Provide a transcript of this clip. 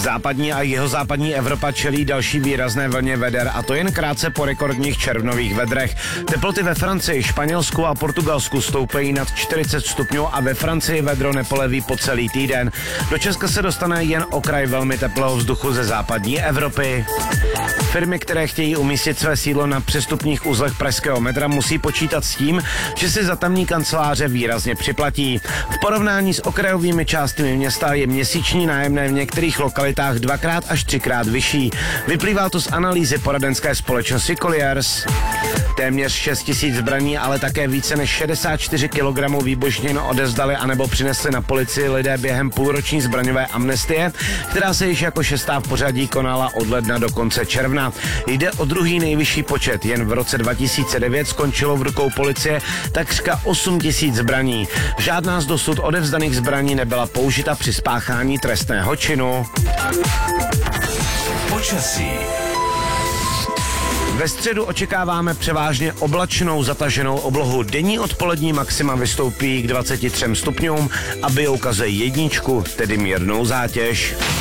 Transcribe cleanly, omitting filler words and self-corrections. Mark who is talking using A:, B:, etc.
A: Západní a jihozápadní Evropa čelí další výrazné vlně veder, a to jen krátce po rekordních červnových vedrech. Teploty ve Francii, Španělsku a Portugalsku stoupají nad 40 stupňů a ve Francii vedro nepoleví po celý týden. Do Česka se dostane jen okraj velmi teplého vzduchu ze západní Evropy. Firmy, které chtějí umístit své sídlo na přestupních uzlech pražského metra, musí počítat s tím, že si za tamní kanceláře výrazně připlatí. V porovnání s okrajovými částmi města je měsíční nájemné v některých lokalitách 2x až 3x vyšší. Vyplývá to z analýzy poradenské společnosti Colliers. Téměř 6 000 zbraní, ale také více než 64 kg výbušnin odevzdali anebo přinesli na policii lidé během půlroční zbraňové amnestie, která se již jako 6. v pořadí konala od ledna do konce června. Jde o druhý nejvyšší počet, jen v roce 2009 skončilo v rukou policie takřka 8 000 zbraní. Žádná z dosud odevzdaných zbraní nebyla použita při spáchání trestného činu.
B: Počasí.
A: Ve středu očekáváme převážně oblačnou zataženou oblohu. Denní odpolední maxima vystoupí k 23 stupňům a bioukaze jedničku, tedy mírnou zátěž.